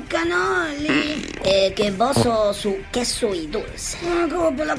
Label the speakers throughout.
Speaker 1: Canoli.
Speaker 2: Che vos sos su queso y dulce.
Speaker 1: Cúpula.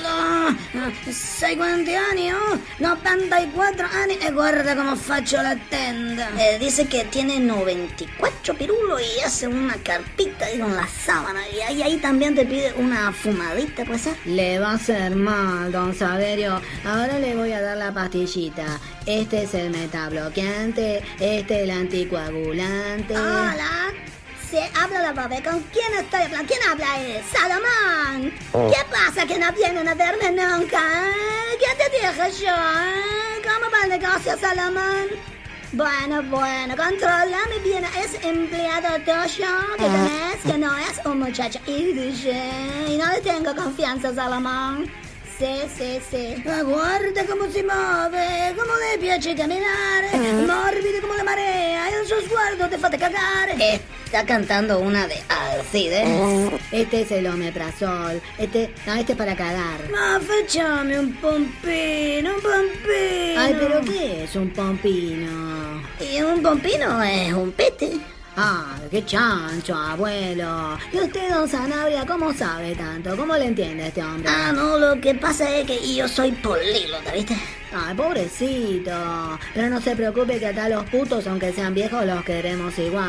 Speaker 1: Sai quanti anni ho? 94 anni e guarda come faccio la tenda.
Speaker 2: Dice que tiene 94 pirulos y hace una carpita ahí con la sábana. Y ahí también te pide una fumadita, ¿puede ser?
Speaker 3: Le va a hacer mal, don Saverio. Ahora le voy a dar la pastillita. Este es el metabloqueante, este el anticoagulante.
Speaker 4: Hola, se habla la bebé. ¿Con quién estoy hablando? ¿Quién habla? Salomón. ¿Qué pasa que no vienen a verme nunca? ¿Qué te dije yo? ¿Cómo va el negocio, Salomón? Bueno, controlame bien. ¿Es empleado tuyo que tenés? Que no es un muchacho y no le tengo confianza, Salomón. Sí.
Speaker 1: Guarda come si muove, come le piace camminare, morbido come la marea, e il suo sguardo te fate cagare.
Speaker 2: Está cantando una de Alcides.
Speaker 3: Este es el omeprazol. Este es para cagar.
Speaker 1: Ma facciamo un pompino.
Speaker 3: Ay, pero ¿qué es un pompino?
Speaker 2: Y un pompino es un pete.
Speaker 3: Ah, qué chancho, abuelo. ¿Y usted, don Sanabria, cómo sabe tanto? ¿Cómo le entiende a este hombre?
Speaker 2: Ah, no, lo que pasa es que yo soy políglota, ¿viste?
Speaker 3: Ay, pobrecito. Pero no se preocupe que acá los putos, aunque sean viejos, los queremos igual.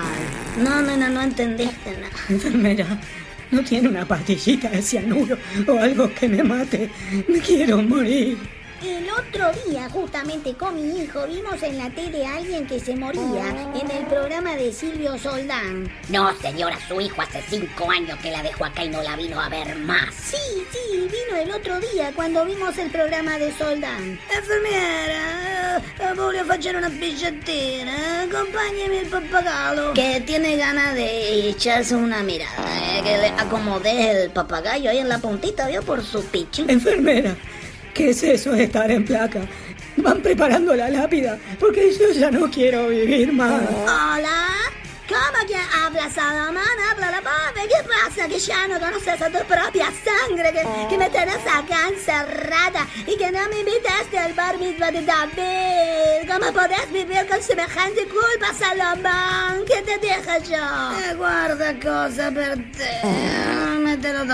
Speaker 2: No entendiste nada.
Speaker 5: Enfermera, ¿no tiene una pastillita de cianuro o algo que me mate? Me quiero morir.
Speaker 4: El otro día, justamente con mi hijo, vimos en la tele a alguien que se moría en el programa de Silvio Soldán.
Speaker 6: No, señora, su hijo hace 5 años que la dejó acá y no la vino a ver más.
Speaker 4: Sí, vino el otro día cuando vimos el programa de Soldán.
Speaker 1: Infermiera, voglio fare una pisciatina, acompáñame il pappagallo.
Speaker 2: Que tiene ganas de echarse una mirada, que le acomodé el papagayo ahí en la puntita, ¿vio? Por su picho.
Speaker 5: Enfermera, ¿qué es eso de estar en placa? Van preparando la lápida, porque yo ya no quiero vivir más.
Speaker 4: Hola, ¿cómo que habla, Salomón? Habla la bebé. ¿Qué pasa? Que ya no conoces a tu propia sangre, que me tenés acá encerrada y que no me invitaste al bar mitzvah de David. ¿Cómo podés vivir con semejante culpa, Salomón? ¿Qué te dije yo?
Speaker 1: Guarda cosa per te, mételo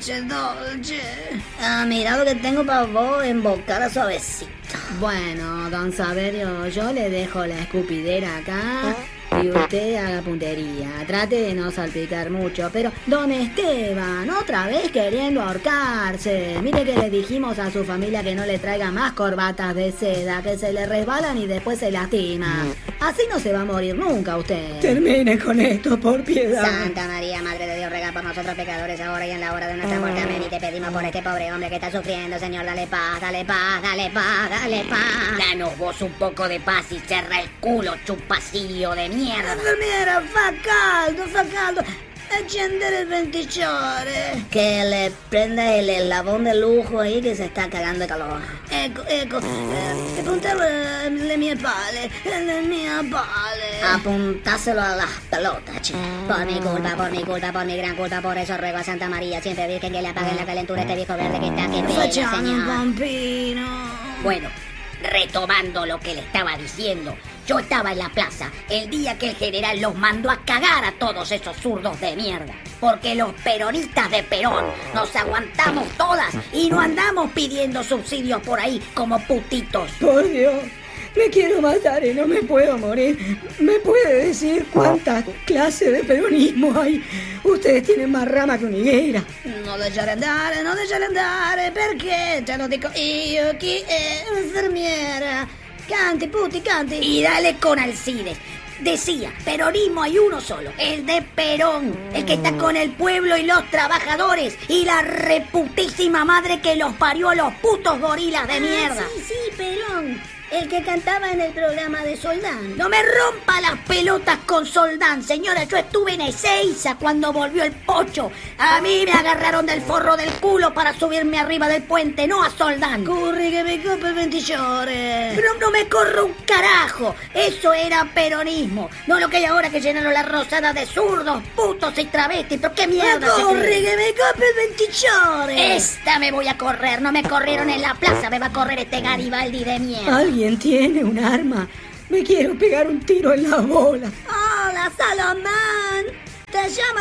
Speaker 1: dolce.
Speaker 2: Ah, mira lo que tengo para vos en bocada suavecito.
Speaker 3: Bueno, don Saverio, yo le dejo la escupidera acá y usted haga puntería. Trate de no salpicar mucho, pero don Esteban, otra vez queriendo ahorcarse. Mire que le dijimos a su familia que no le traiga más corbatas de seda, que se le resbalan y después se lastima. Así no se va a morir nunca usted.
Speaker 5: Termine con esto, por piedad.
Speaker 6: Santa María, Madre de Dios, ruega por nosotros pecadores ahora y en la hora de nuestra muerte. Amén. Y te pedimos por este pobre hombre que está sufriendo, Señor, dale paz. Danos vos un poco de paz y cerra el culo, chupacillo de mierda.
Speaker 1: Infermiera, fa caldo. Accendere il venticiore.
Speaker 2: Que le prenda el eslabón de lujo ahí que se está cagando de calor.
Speaker 1: Ecco, e puntare le mie pale.
Speaker 2: Apuntáselo a las pelotas, che.
Speaker 6: Por mi gran culpa, por eso ruego a Santa María, siempre Virgen, que le apague la calentura a este viejo verde que está que pena,
Speaker 1: Facciamo un
Speaker 6: Señor.
Speaker 1: pompino.
Speaker 6: Bueno, retomando lo que le estaba diciendo, yo estaba en la plaza el día que el general los mandó a cagar a todos esos zurdos de mierda. Porque los peronistas de Perón nos aguantamos todas y no andamos pidiendo subsidios por ahí como putitos.
Speaker 5: Por Dios, me quiero matar y no me puedo morir. ¿Me puede decir cuántas clases de peronismo hay? Ustedes tienen más rama que una higuera.
Speaker 1: Non lasciare andare, perché te lo dico io, chi è infermiera. Canti, puti, canti.
Speaker 6: Y dale con Alcides. Decía, peronismo hay uno solo, el de Perón, el que está con el pueblo y los trabajadores y la reputísima madre que los parió a los putos gorilas de mierda.
Speaker 4: Sí, Perón. El que cantaba en el programa de Soldán.
Speaker 6: No me rompa las pelotas con Soldán, señora. Yo estuve en Ezeiza cuando volvió el Pocho. A mí me agarraron del forro del culo para subirme arriba del puente, no a Soldán.
Speaker 1: Corri che mi copre il venticiore.
Speaker 6: Pero no me corro un carajo. Eso era peronismo. No lo que hay ahora que llenaron la rosada de zurdos, putos y travestis. ¿Pero qué mierda se
Speaker 1: Corri
Speaker 6: creen?
Speaker 1: che mi copre il venticiore.
Speaker 6: Esta me voy a correr. No me corrieron en la plaza. Me va a correr este Garibaldi de mierda.
Speaker 5: ¿Alguien tiene un arma? Me quiero pegar un tiro en la bola.
Speaker 4: Hola, Salomón. Te llamo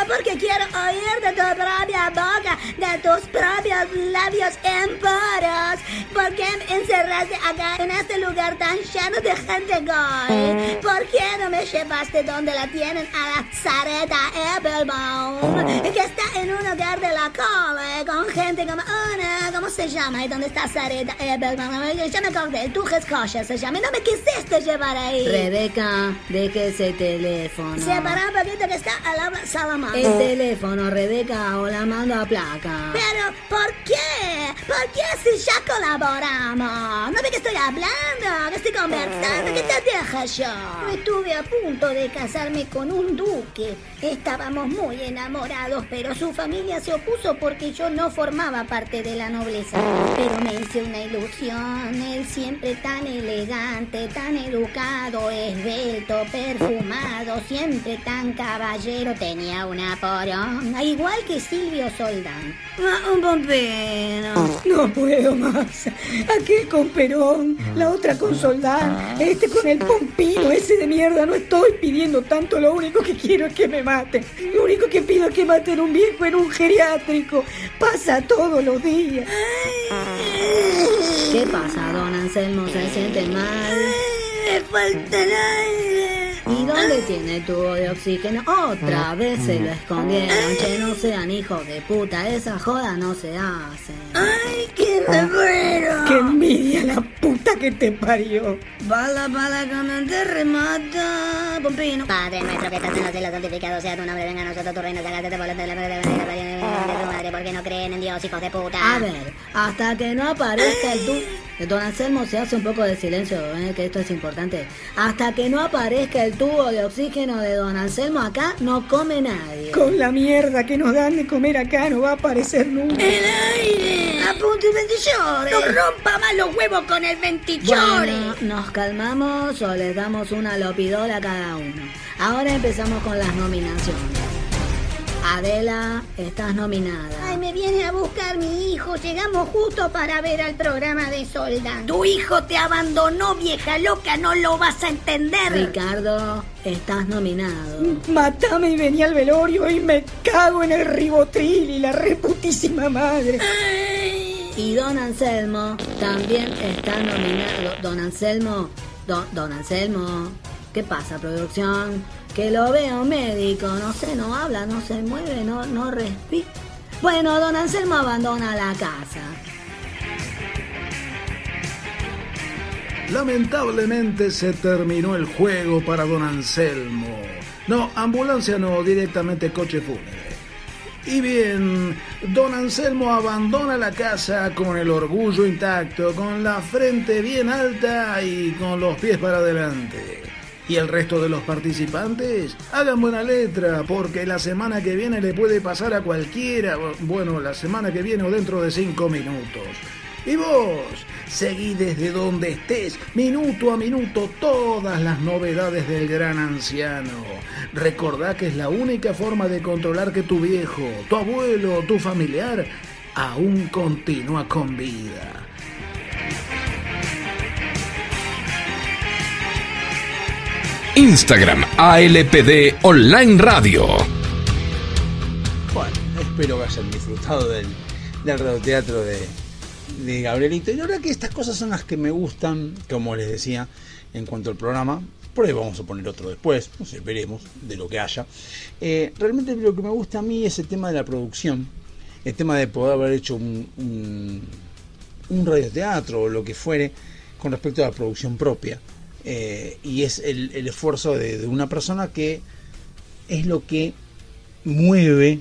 Speaker 4: porque quiero oír de tu propia boca, de tus propios labios emporos. ¿Por qué me encerraste acá en este lugar tan lleno de gente gay? ¿Por qué no me llevaste donde la tienen a la Zareta Applebaum, que está en un hogar de la cole, con gente como una, ¿cómo se llama? ¿Y dónde está Zareta Applebaum? Ya me acordé, Tujes Kosher se llama, y no me quisiste llevar ahí.
Speaker 3: Rebeca, deje ese teléfono.
Speaker 4: Separa un poquito que está al habla Salamán.
Speaker 3: El teléfono, Rebeca, o la mando a placa.
Speaker 4: Pero, ¿por qué? ¿Por qué si ya colaboramos? ¿No ve que estoy hablando? ¿Que estoy conversando? ¿Qué te dejas yo?
Speaker 2: Yo estuve a punto de casarme con un duque. Estábamos muy enamorados, pero su familia se opuso porque yo no formaba parte de la nobleza. Pero me hice una ilusión. Él siempre tan elegante, tan educado, esbelto, perfumado, siempre tan caballero. Tenía una poronga, igual que Silvio Soldán.
Speaker 1: Un pompino.
Speaker 5: No puedo más. Aquel con Perón, la otra con Soldán, este con el pompino ese de mierda. No estoy pidiendo tanto, lo único que quiero es que me maten. Lo único que pido es que maten a un viejo en un geriátrico. Pasa todos los días.
Speaker 3: ¿Qué pasa, don Anselmo? ¿Se siente mal?
Speaker 1: Me falta el aire.
Speaker 3: ¿Y dónde tiene el tubo de oxígeno? Otra vez se lo escondieron. Che, no sean hijos de puta. Esa joda no se hace.
Speaker 1: ¡Ay, que me muero!
Speaker 5: ¡Qué envidia la puta que te parió!
Speaker 1: Bala, bala con un terremoto. Pompino.
Speaker 2: Padre nuestro que estás en los cielos, santificado sea tu nombre, venga a nosotros tu reino, sácate de volante de la madre de tu madre, porque no creen en Dios, hijos de puta.
Speaker 3: A ver, hasta que no aparezca el tubo... Don Anselmo, se hace un poco de silencio, que esto es importante. Hasta que no aparezca el tubo de oxígeno de don Anselmo acá, no come nadie.
Speaker 5: Con la mierda que nos dan de comer acá no va a aparecer nunca.
Speaker 1: ¡El aire! ¡Apunte el ventillore!
Speaker 6: ¡No rompa más los huevos con el ventillore!
Speaker 3: Bueno, ¿nos calmamos o les damos una lopidola a cada uno? Ahora empezamos con las nominaciones. Adela, estás nominada.
Speaker 2: Ay, me viene a buscar mi hijo. Llegamos justo para ver al programa de Soldán.
Speaker 6: Tu hijo te abandonó, vieja loca, no lo vas a entender.
Speaker 3: Ricardo, estás nominado.
Speaker 5: Matame y vení al velorio y me cago en el ribotril y la reputísima madre.
Speaker 3: Y don Anselmo también está nominado. Don Anselmo, don Anselmo, ¿qué pasa, producción? Que lo veo médico, no sé, no habla, no se mueve, no respira. Bueno, don Anselmo abandona la casa.
Speaker 7: Lamentablemente se terminó el juego para don Anselmo. No, ambulancia no, directamente coche fúnebre. Y bien, don Anselmo abandona la casa con el orgullo intacto, con la frente bien alta y con los pies para adelante. Y el resto de los participantes, hagan buena letra, porque la semana que viene le puede pasar a cualquiera. Bueno, la semana que viene o dentro de 5 minutos. Y vos, seguí desde donde estés, minuto a minuto, todas las novedades del gran anciano. Recordá que es la única forma de controlar que tu viejo, tu abuelo, tu familiar, aún continúa con vida.
Speaker 8: Instagram ALPD Online Radio.
Speaker 9: Bueno, espero que hayan disfrutado del radioteatro de Gabrielito. Y la verdad que estas cosas son las que me gustan, como les decía, en cuanto al programa. Por ahí vamos a poner otro después, no sé, veremos de lo que haya. Realmente lo que me gusta a mí es el tema de la producción, el tema de poder haber hecho un radioteatro o lo que fuere con respecto a la producción propia. Y es el esfuerzo de una persona que es lo que mueve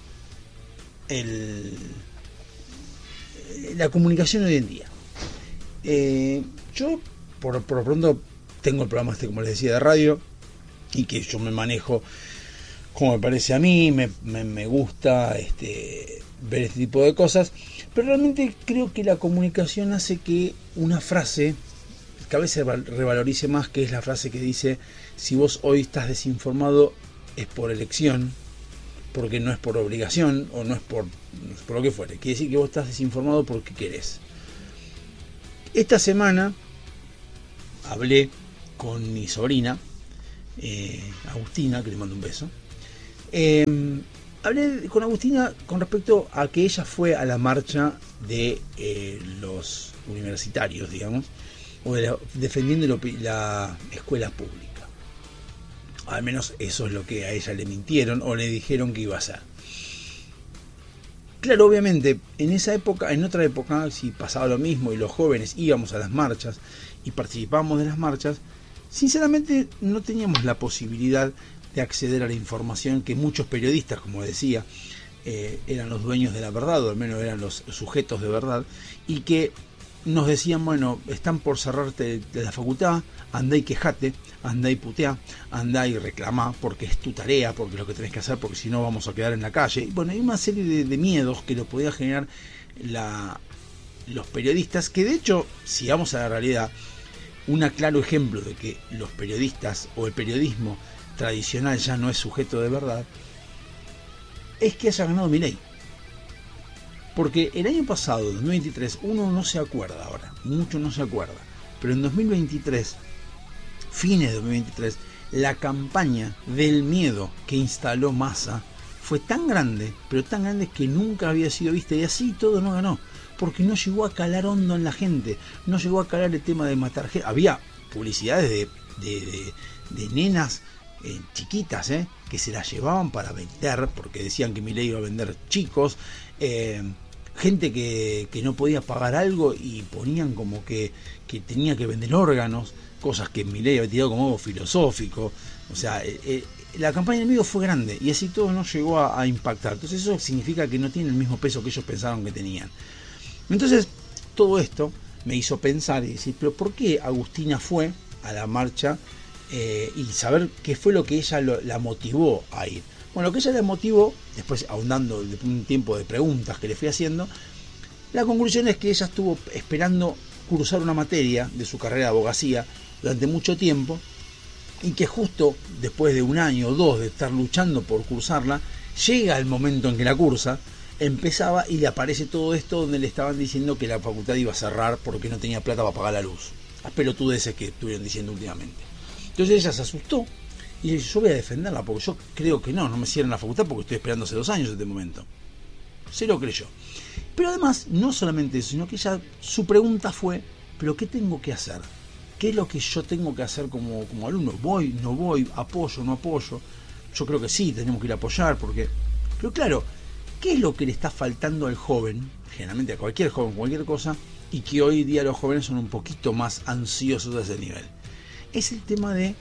Speaker 9: la comunicación hoy en día. Yo por pronto tengo el programa como les decía de radio, y que yo me manejo como me parece a mí, me gusta ver este tipo de cosas, pero realmente creo que la comunicación hace que una frase que a veces revalorice más, que es la frase que dice: si vos hoy estás desinformado es por elección, porque no es por obligación, o no es por lo que fuere. Quiere decir que vos estás desinformado porque querés. Esta semana hablé con mi sobrina, Agustina, que le mando un beso, hablé con Agustina con respecto a que ella fue a la marcha de los universitarios, digamos, o defendiendo la escuela pública. Al menos eso es lo que a ella le mintieron o le dijeron que iba a hacer. Claro, obviamente, en esa época, en otra época, si pasaba lo mismo y los jóvenes íbamos a las marchas y participábamos de las marchas, sinceramente no teníamos la posibilidad de acceder a la información que muchos periodistas, como decía, eran los dueños de la verdad, o al menos eran los sujetos de verdad, y que nos decían, bueno, están por cerrarte de la facultad, andá y quejate, andá y puteá, andá y reclamá, porque es tu tarea, porque es lo que tenés que hacer, porque si no vamos a quedar en la calle. Y bueno, hay una serie de miedos que lo podía generar los periodistas, que de hecho, si vamos a la realidad, un claro ejemplo de que los periodistas o el periodismo tradicional ya no es sujeto de verdad, es que haya ganado Milei. Porque el año pasado, 2023, uno no se acuerda ahora, mucho no se acuerda, pero en 2023, fines de 2023, la campaña del miedo que instaló Massa fue tan grande, pero tan grande que nunca había sido vista, y así todo no ganó, porque no llegó a calar hondo en la gente, no llegó a calar el tema de matar gente. Había publicidades de nenas chiquitas, que se las llevaban para vender, porque decían que Milei iba a vender chicos, gente que no podía pagar algo y ponían como que tenía que vender órganos, cosas que Milei había tirado como algo filosófico. O sea, la campaña del miedo fue grande y así todo no llegó a impactar. Entonces eso significa que no tiene el mismo peso que ellos pensaron que tenían. Entonces todo esto me hizo pensar y decir, pero ¿por qué Agustina fue a la marcha? Y saber qué fue lo que ella la motivó a ir. Bueno, lo que ella la motivó, después ahondando de un tiempo de preguntas que le fui haciendo, la conclusión es que ella estuvo esperando cursar una materia de su carrera de abogacía durante mucho tiempo, y que justo después de un año o dos de estar luchando por cursarla, llega el momento en que la cursa, empezaba y le aparece todo esto donde le estaban diciendo que la facultad iba a cerrar porque no tenía plata para pagar la luz. Las pelotudeces que estuvieron diciendo últimamente. Entonces ella se asustó y dice, yo voy a defenderla porque yo creo que no me cierran la facultad porque estoy esperando hace 2 años este momento. Se lo creyó. Pero además, no solamente eso, sino que ella, su pregunta fue, ¿pero qué tengo que hacer? ¿Qué es lo que yo tengo que hacer como alumno? ¿Voy, no voy? ¿Apoyo, no apoyo? Yo creo que sí, tenemos que ir a apoyar porque... Pero claro, ¿qué es lo que le está faltando al joven? Generalmente a cualquier joven, cualquier cosa, y que hoy día los jóvenes son un poquito más ansiosos a ese nivel. Es el tema de...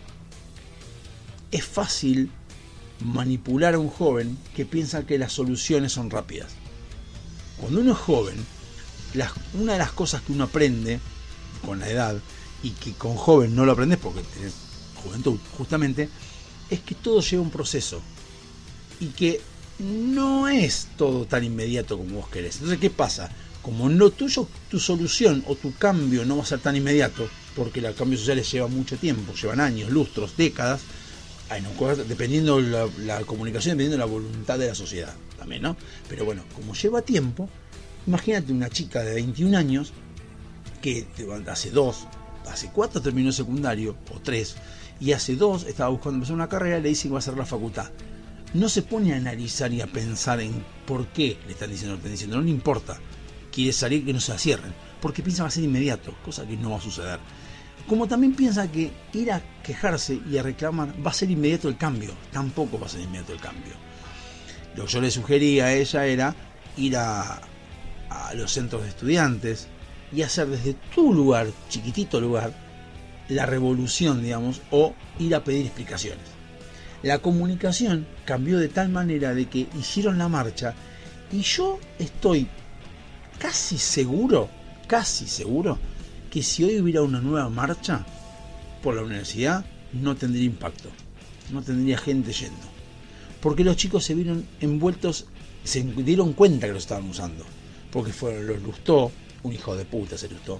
Speaker 9: Es fácil manipular a un joven que piensa que las soluciones son rápidas. Cuando uno es joven, una de las cosas que uno aprende con la edad, y que con joven no lo aprendes porque tenés juventud justamente, es que todo lleva un proceso y que no es todo tan inmediato como vos querés. Entonces, ¿qué pasa? Como no tuyo, tu solución o tu cambio no va a ser tan inmediato, porque los cambios sociales llevan mucho tiempo, llevan años, lustros, décadas, dependiendo la comunicación, dependiendo de la voluntad de la sociedad también, ¿no? Pero bueno, como lleva tiempo, imagínate una chica de 21 años que hace 4 terminó el secundario, o 3, y hace 2 estaba buscando empezar una carrera, le dicen que va a hacer la facultad. No se pone a analizar y a pensar en por qué le están diciendo lo que están diciendo, no le importa. Quiere salir, que no se la cierren, porque piensa que va a ser inmediato, cosa que no va a suceder. Como también piensa que ir a quejarse y a reclamar va a ser inmediato el cambio, tampoco va a ser inmediato el cambio. Lo que yo le sugería a ella era ir a los centros de estudiantes y hacer desde tu lugar, chiquitito lugar, la revolución, digamos, o ir a pedir explicaciones. La comunicación cambió de tal manera de que hicieron la marcha y yo estoy casi seguro que si hoy hubiera una nueva marcha por la universidad no tendría impacto, no tendría gente yendo, porque los chicos se vieron envueltos, se dieron cuenta que lo estaban usando, porque fueron los Lustó, un hijo de puta se Lustó,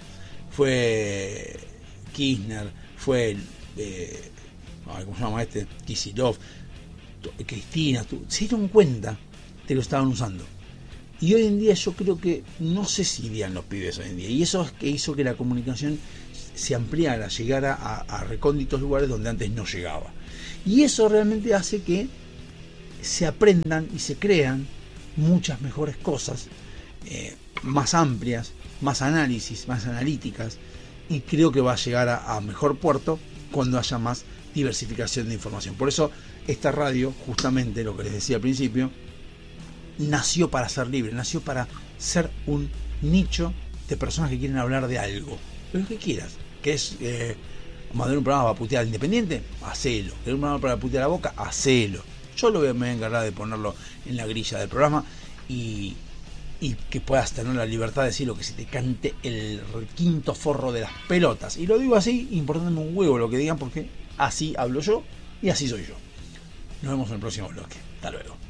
Speaker 9: fue Kirchner, fue ¿cómo se llama este? Kicillof, Cristina, se dieron cuenta de que lo estaban usando. Y hoy en día yo creo que no sé si irían los pibes hoy en día, y eso es que hizo que la comunicación se ampliara, llegara a recónditos lugares donde antes no llegaba, y eso realmente hace que se aprendan y se crean muchas mejores cosas, más amplias, más análisis, más analíticas, y creo que va a llegar a mejor puerto cuando haya más diversificación de información. Por eso esta radio, justamente lo que les decía al principio, nació para ser libre, nació para ser un nicho de personas que quieren hablar de algo, de lo que quieras, que es mandar un programa para putear al Independiente, hacelo. Querer un programa para putear a Boca, hacelo. Yo me voy a encargar de ponerlo en la grilla del programa y que puedas tener la libertad de decir lo que se te cante el quinto forro de las pelotas. Y lo digo así, importándome un huevo lo que digan, porque así hablo yo y así soy yo. Nos vemos en el próximo bloque. Hasta luego.